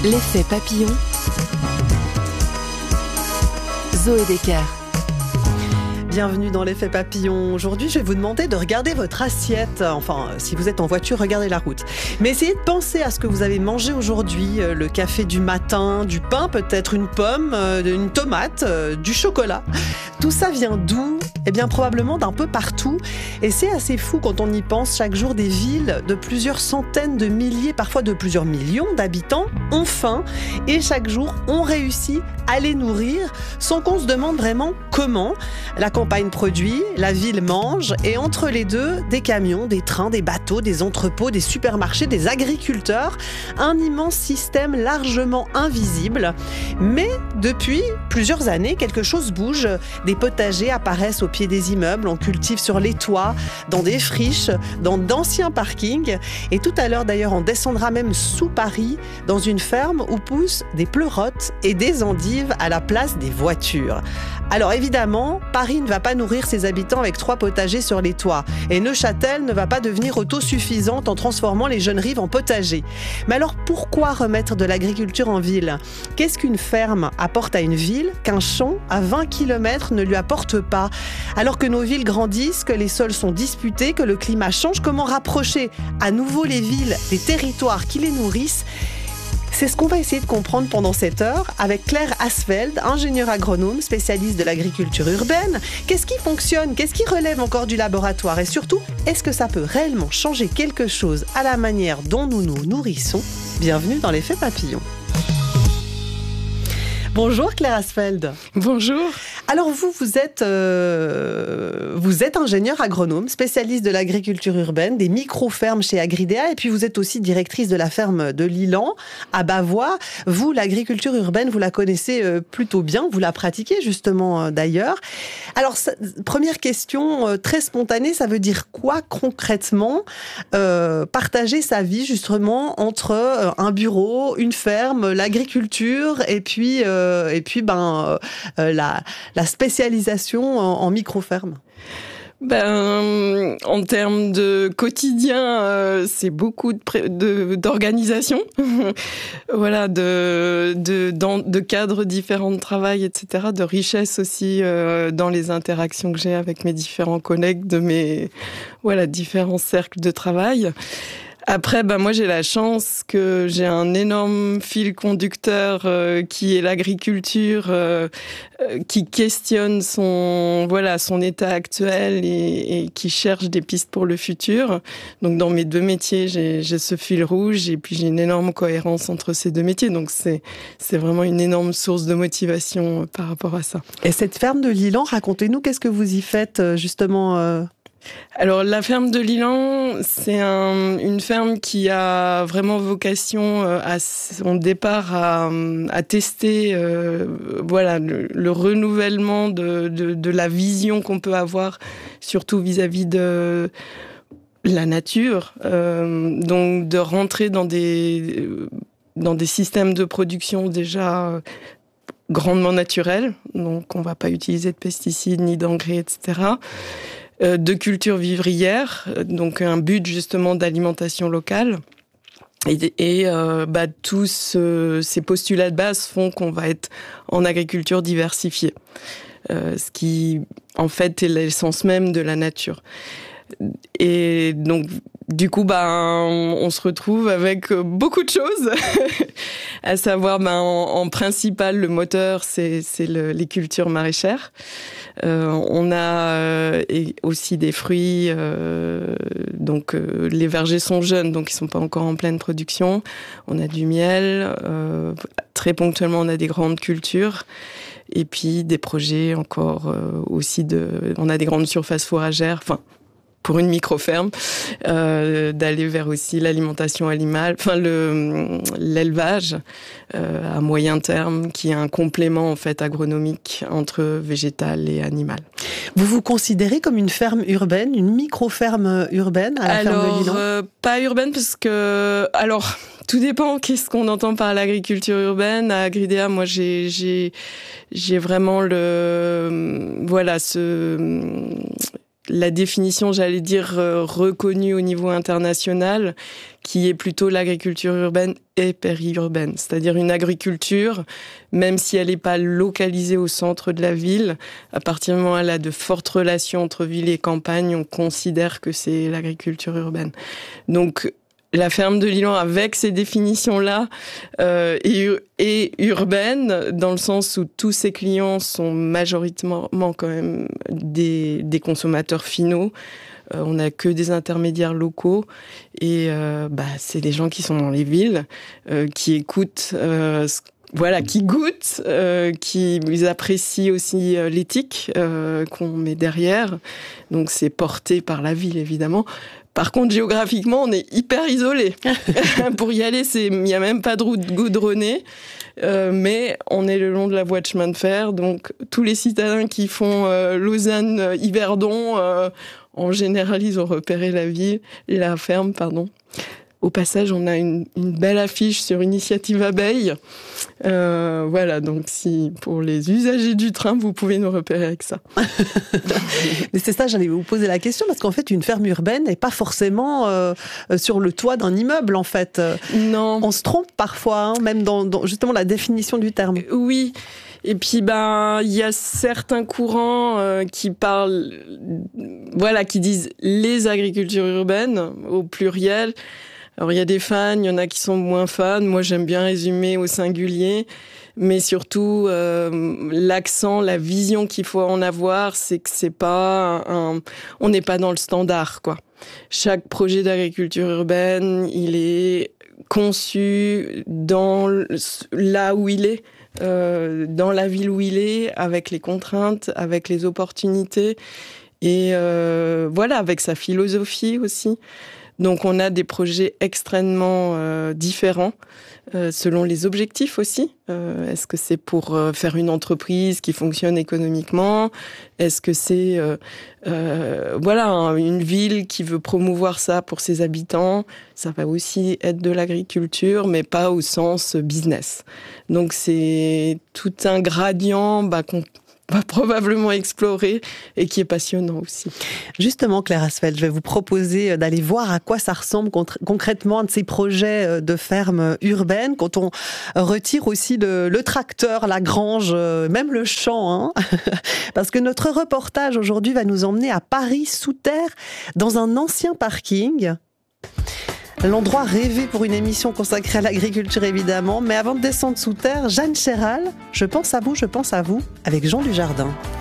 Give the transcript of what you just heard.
L'effet papillon. Zoé Decker. Bienvenue dans l'effet papillon. Aujourd'hui, je vais vous demander de regarder votre assiette. Enfin, si vous êtes en voiture, regardez la route. Mais essayez de penser à ce que vous avez mangé aujourd'hui. Le café du matin, du pain, peut-être une pomme, une tomate, du chocolat. Tout ça vient d'où ? Eh bien, probablement d'un peu partout. Et c'est assez fou quand on y pense. Chaque jour, des villes de plusieurs centaines de milliers, parfois de plusieurs millions d'habitants ont faim. Et chaque jour, on réussit à les nourrir sans qu'on se demande vraiment comment. La campagne produit, la ville mange, et entre les deux, des camions, des trains, des bateaux, des entrepôts, des supermarchés, des agriculteurs, un immense système largement invisible. Mais depuis plusieurs années, quelque chose bouge. Des potagers apparaissent au pied des immeubles, on cultive sur les toits, dans des friches, dans d'anciens parkings. Et tout à l'heure d'ailleurs, on descendra même sous Paris, dans une ferme où poussent des pleurotes et des endives à la place des voitures. Alors évidemment, Paris ne va pas nourrir ses habitants avec 3 potagers sur les toits. Et Neuchâtel ne va pas devenir autosuffisante en transformant les jeunes rives en potagers. Mais alors pourquoi remettre de l'agriculture en ville ? Qu'est-ce qu'une ferme apporte à une ville qu'un champ à 20 km ne lui apporte pas ? Alors que nos villes grandissent, que les sols sont disputés, que le climat change, comment rapprocher à nouveau les villes des territoires qui les nourrissent ? C'est ce qu'on va essayer de comprendre pendant cette heure avec Claire Asfeld, ingénieure agronome, spécialiste de l'agriculture urbaine. Qu'est-ce qui fonctionne ? Qu'est-ce qui relève encore du laboratoire ? Et surtout, est-ce que ça peut réellement changer quelque chose à la manière dont nous nous nourrissons ? Bienvenue dans l'effet papillon. Bonjour Claire Asfeld. Bonjour. Alors vous êtes ingénieure agronome, spécialiste de l'agriculture urbaine, des micro-fermes chez Agridea, et puis vous êtes aussi directrice de la ferme de Lilan à Bavois. Vous, l'agriculture urbaine, vous la connaissez plutôt bien, vous la pratiquez justement d'ailleurs. Alors première question très spontanée, ça veut dire quoi concrètement partager sa vie justement entre un bureau, une ferme, l'agriculture et puis la spécialisation en micro-ferme? En termes de quotidien, c'est beaucoup d'organisation, voilà, de cadres différents de travail, etc., de richesse aussi dans les interactions que j'ai avec mes différents collègues de mes différents cercles de travail. Après, moi, j'ai la chance que j'ai un énorme fil conducteur qui est l'agriculture, qui questionne son état actuel et qui cherche des pistes pour le futur. Donc, dans mes 2 métiers, j'ai ce fil rouge et puis j'ai une énorme cohérence entre ces 2 métiers. Donc, c'est vraiment une énorme source de motivation par rapport à ça. Et cette ferme de Lilan, racontez-nous, qu'est-ce que vous y faites justement Alors, la ferme de Lilan, c'est une ferme qui a vraiment vocation à son départ à tester le renouvellement de la vision qu'on peut avoir, surtout vis-à-vis de la nature. Donc, de rentrer dans des systèmes de production déjà grandement naturels. Donc, on ne va pas utiliser de pesticides ni d'engrais, etc., de culture vivrière, donc un but justement d'alimentation locale. Et tous ces postulats de base font qu'on va être en agriculture diversifiée, ce qui en fait est l'essence même de la nature. Et donc, du coup, on se retrouve avec beaucoup de choses, à savoir, en principal, le moteur, c'est les cultures maraîchères. On a aussi des fruits, donc les vergers sont jeunes, donc ils sont pas encore en pleine production. On a du miel, très ponctuellement, on a des grandes cultures. Et puis des projets encore aussi on a des grandes surfaces fourragères, pour une micro-ferme, d'aller vers aussi l'alimentation animale, l'élevage à moyen terme, qui est un complément en fait agronomique entre végétal et animal. Vous vous considérez comme une ferme urbaine, une micro-ferme urbaine à la ferme de Lilan ? Pas urbaine parce que... tout dépend qu'est-ce qu'on entend par l'agriculture urbaine. À Agridea, moi, j'ai vraiment la définition, j'allais dire, reconnue au niveau international, qui est plutôt l'agriculture urbaine et périurbaine. C'est-à-dire une agriculture, même si elle n'est pas localisée au centre de la ville, à partir du moment où elle a de fortes relations entre ville et campagne, on considère que c'est l'agriculture urbaine. Donc, la ferme de Lillan, avec ces définitions-là, est urbaine, dans le sens où tous ses clients sont majoritairement quand même des consommateurs finaux. On n'a que des intermédiaires locaux et c'est des gens qui sont dans les villes, qui écoutent, qui goûtent, qui apprécient aussi l'éthique qu'on met derrière. Donc c'est porté par la ville, évidemment. Par contre, géographiquement, on est hyper isolé. Pour y aller, il n'y a même pas de route goudronnée, mais on est le long de la voie de chemin de fer. Donc, tous les citadins qui font Lausanne-Yverdon, en général, ils ont repéré la ferme. Au passage, on a une belle affiche sur Initiative Abeille. Donc si pour les usagers du train, vous pouvez nous repérer avec ça. Mais c'est ça, j'allais vous poser la question, parce qu'en fait, une ferme urbaine n'est pas forcément sur le toit d'un immeuble, en fait. Non. On se trompe parfois, même dans justement la définition du terme. Oui. Et puis, il y a certains courants qui parlent, qui disent les agricultures urbaines au pluriel. Alors, il y a des fans, il y en a qui sont moins fans. Moi, j'aime bien résumer au singulier. Mais surtout, l'accent, la vision qu'il faut en avoir, c'est que c'est pas on n'est pas dans le standard, quoi. Chaque projet d'agriculture urbaine, il est conçu là où il est, dans la ville où il est, avec les contraintes, avec les opportunités. Et avec sa philosophie aussi. Donc on a des projets extrêmement différents selon les objectifs aussi. Est-ce que c'est pour faire une entreprise qui fonctionne économiquement ? Est-ce que c'est une ville qui veut promouvoir ça pour ses habitants ? Ça va aussi être de l'agriculture, mais pas au sens business. Donc c'est tout un gradient qu'on va probablement explorer et qui est passionnant aussi. Justement, Claire Asfeld, je vais vous proposer d'aller voir à quoi ça ressemble concrètement un de ces projets de ferme urbaine, quand on retire aussi le tracteur, la grange, même le champ. Parce que notre reportage aujourd'hui va nous emmener à Paris sous terre, dans un ancien parking. L'endroit rêvé pour une émission consacrée à l'agriculture, évidemment. Mais avant de descendre sous terre, Jeanne Chéral, je pense à vous, avec Jean Dujardin.